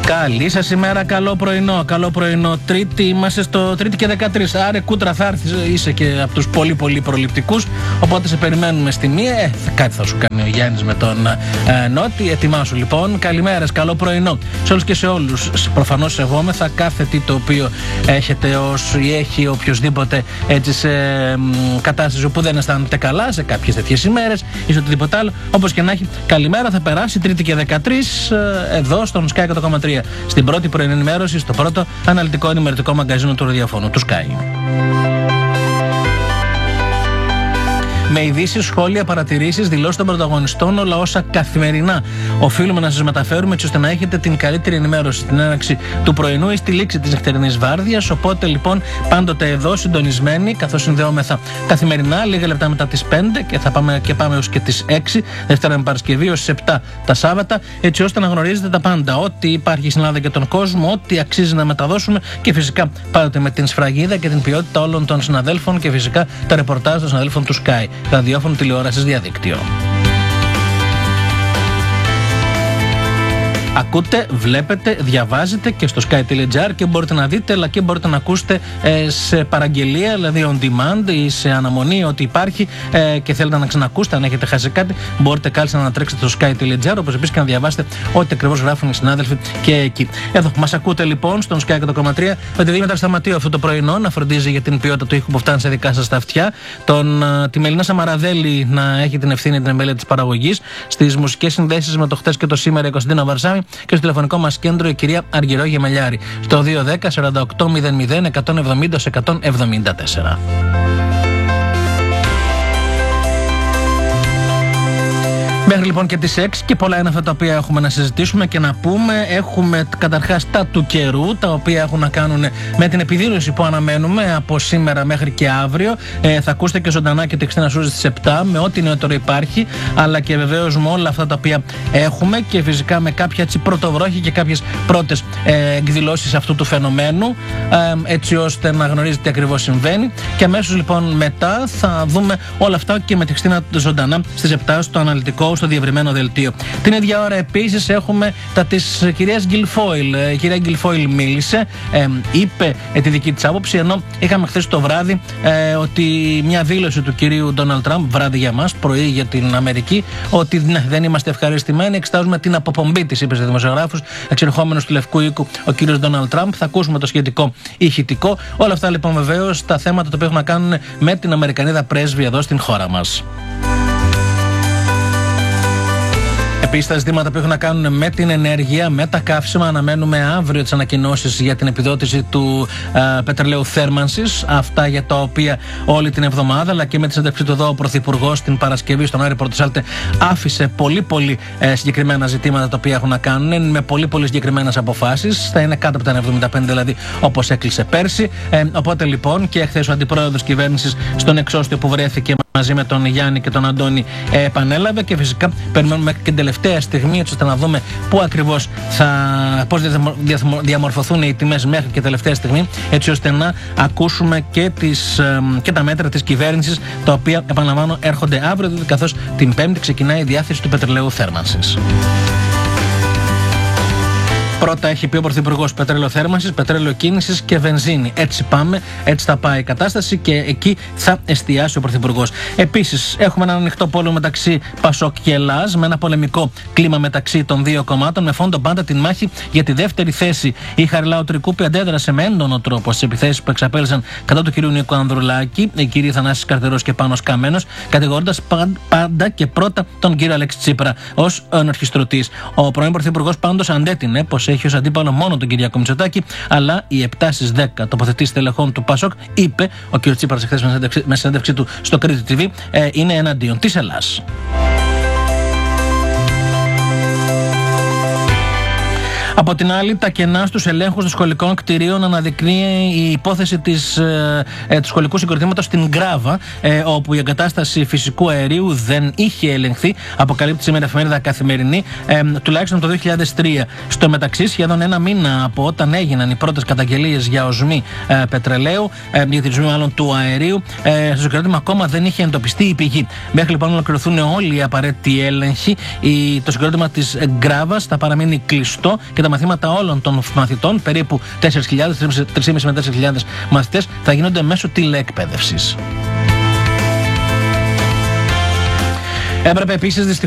Καλή σας ημέρα, καλό πρωινό, καλό πρωινό. Τρίτη, είμαστε στο Τρίτη και 13. Άρε Κούτρα, θα έρθεις, είσαι και από τους πολύ πολύ προληπτικούς. Οπότε σε περιμένουμε στη μία. Κάτι θα σου κάνει ο Γιάννης με τον Νότι. Ετοιμάσου λοιπόν. Καλημέρας, καλό πρωινό σε όλους και σε όλους. Προφανώς σεβόμεθα κάθε τι το οποίο έχετε ή έχει οποιοδήποτε έτσι σε κατάσταση όπου δεν αισθάνεται καλά, σε κάποιες τέτοιες ημέρες ή σε οτιδήποτε άλλο. Όπως και να έχει, καλημέρα, θα περάσει Τρίτη και 13 εδώ στον Sky 100,3. Στην πρώτη πρωινή ενημέρωση, στο πρώτο αναλυτικό ενημερωτικό μαγκαζίνο του ραδιοφώνου, του Sky. Με ειδήσεις, σχόλια, παρατηρήσεις, δηλώσεις των πρωταγωνιστών, όλα όσα καθημερινά οφείλουμε να σας μεταφέρουμε, έτσι ώστε να έχετε την καλύτερη ενημέρωση στην έναρξη του πρωινού ή στη λήξη της νυχτερινής βάρδιας. Οπότε λοιπόν πάντοτε εδώ συντονισμένοι, καθώς συνδεόμεθα καθημερινά, λίγα λεπτά μετά τις 5 και θα πάμε ως και τις 6, Δευτέρα με Παρασκευή, ως τις 7 τα Σάββατα, έτσι ώστε να γνωρίζετε τα πάντα. Ό,τι υπάρχει στην Ελλάδα και τον κόσμο, ό,τι αξίζει να μεταδώσουμε και φυσικά πάντοτε με την σφραγίδα και την ποιότητα όλων των συναδέλφων και φυσικά τα ρεπορτάζ των συναδέλφων του Sky. Ραδιόφωνο, τηλεόρασης, διαδίκτυο. Ακούτε, βλέπετε, διαβάζετε και στο sky.gr και μπορείτε να δείτε αλλά και μπορείτε να ακούσετε σε παραγγελία, δηλαδή on demand ή σε αναμονή, ότι υπάρχει και θέλετε να ξανακούσετε. Αν έχετε χάσει κάτι, μπορείτε κάλλιστα να τρέξετε στο sky.gr, όπως επίσης και να διαβάσετε ό,τι ακριβώς γράφουν οι συνάδελφοι και εκεί. Εδώ μας ακούτε λοιπόν στον Sky 100,3 με τη Δήμητρα Σταματίου αυτό το πρωινό να φροντίζει για την ποιότητα του ήχου που φτάνει σε δικά σας τα αυτιά. Τη Μελίνα Σαμαραδέλη να έχει την ευθύνη την εμβέλεια της παραγωγής. Στις μουσικές συνδέσεις με το χτες και το σήμερα η Κωνσταντίνα Βαρσάμι. Και στο τηλεφωνικό μας κέντρο η κυρία Αργυρό Γεμελιάρη στο 210 48 00 170 174. Μέχρι λοιπόν και τις 6 και πολλά είναι αυτά τα οποία έχουμε να συζητήσουμε και να πούμε. Έχουμε καταρχάς τα του καιρού, τα οποία έχουν να κάνουν με την επιδήλωση που αναμένουμε από σήμερα μέχρι και αύριο. Θα ακούσετε και ζωντανά και τη Χριστίνα Σούζη στις 7 με ό,τι νεότερο υπάρχει, αλλά και βεβαίως με όλα αυτά τα οποία έχουμε και φυσικά με κάποια πρωτοβρόχη και κάποιες πρώτες εκδηλώσεις αυτού του φαινομένου, έτσι ώστε να γνωρίζετε τι ακριβώς συμβαίνει. Και αμέσως λοιπόν μετά θα δούμε όλα αυτά και με τη Χριστίνα ζωντανά στις 7 στο αναλυτικό, στο διευρυμένο δελτίο. Την ίδια ώρα επίσης έχουμε τα της κυρίας Γκιλφόιλ. Η κυρία Γκιλφόιλ μίλησε, είπε τη δική της άποψη, ενώ είχαμε χθες το βράδυ ότι μια δήλωση του κυρίου Ντόναλντ Τραμπ, βράδυ για μας, πρωί για την Αμερική, ότι δεν είμαστε ευχαριστημένοι, εξετάζουμε την αποπομπή της, είπε σε δημοσιογράφους, εξερχόμενος του Λευκού Οίκου ο κύριος Ντόναλντ Τραμπ. Θα ακούσουμε το σχετικό ηχητικό. Όλα αυτά λοιπόν βεβαίως τα θέματα τα οποία έχουν να κάνουν με την Αμερικανίδα πρέσβη εδώ στην χώρα μας. Επίσης, τα ζητήματα που έχουν να κάνουν με την ενέργεια, με τα καύσιμα, αναμένουμε αύριο τις ανακοινώσεις για την επιδότηση του πετρελαίου θέρμανσης. Αυτά για τα οποία όλη την εβδομάδα, αλλά και με τη συνέντευξη του εδώ ο Πρωθυπουργός την Παρασκευή στον Άρη Πορτοσάλτε άφησε πολύ συγκεκριμένα ζητήματα τα οποία έχουν να κάνουν με πολύ συγκεκριμένες αποφάσεις. Θα είναι κάτω από τα 75 δηλαδή, όπως έκλεισε πέρσι. Οπότε λοιπόν και χθες ο αντιπρόεδρος κυβέρνησης στον εξώστιο που βρέθηκε μαζί με τον Γιάννη και τον Αντώνη επανέλαβε και φυσικά περιμένουμε και την τελευταία στιγμή έτσι ώστε να δούμε πού ακριβώς πώς διαμορφωθούν οι τιμές μέχρι και τελευταία στιγμή, έτσι ώστε να ακούσουμε και τα μέτρα της κυβέρνησης, τα οποία επαναλαμβάνω έρχονται αύριο, καθώς την Πέμπτη ξεκινάει η διάθεση του πετρελαίου θέρμανσης. Πρώτα έχει πει ο Πρωθυπουργός πετρέλαιο θέρμανσης, πετρέλαιο κίνησης και βενζίνη. Έτσι πάμε, έτσι θα πάει η κατάσταση και εκεί θα εστιάσει ο Πρωθυπουργός. Επίσης, έχουμε έναν ανοιχτό πόλεμο μεταξύ Πασόκ και Ελλάς, με ένα πολεμικό κλίμα μεταξύ των δύο κομμάτων, με φόντο πάντα την μάχη για τη δεύτερη θέση. Η Χαριλάου Τρικούπη αντέδρασε με έντονο τρόπο στις επιθέσεις που εξαπέλυσαν κατά του κυρίου Νίκου Ανδρουλάκη, οι κύριοι Θανάσης Καρτερός και Πάνος Καμένος, κατηγορώντας πάντα και πρώτα τον κύριο Αλέξη Τσίπρα ως ενορχιστρωτής. Ο πρώην Πρωθυπουργός πάντως αντέτεινε πως έχει ως αντίπαλο μόνο τον Κυριάκο Μητσοτάκη, αλλά οι 7 στις 10 τοποθετήσεις τελεχών του Πασόκ, είπε ο κ. Τσίπρας χθες με συνέντευξή του στο Κρήτη TV, είναι εναντίον της Ελλάς. Από την άλλη, τα κενά στους ελέγχους των σχολικών κτηρίων αναδεικνύει η υπόθεση του σχολικού συγκροτήματος στην Γκράβα, όπου η εγκατάσταση φυσικού αερίου δεν είχε ελεγχθεί, αποκαλύπτει σήμερα η εφημερίδα Καθημερινή, τουλάχιστον το 2003. Στο μεταξύ, σχεδόν ένα μήνα από όταν έγιναν οι πρώτες καταγγελίες για οσμή πετρελαίου, για την οσμή μάλλον του αερίου, στο συγκρότημα ακόμα δεν είχε εντοπιστεί η πηγή. Μέχρι λοιπόν να ολοκληρωθούν όλοι οι απαραίτητοι έλεγχοι, το συγκρότημα της Γκράβας θα παραμείνει κλειστό και τα μαθήματα όλων των μαθητών, περίπου 3.500 με 4.000 μαθητές, θα γίνονται μέσω τηλεεκπαίδευσης. Έπρεπε επίσης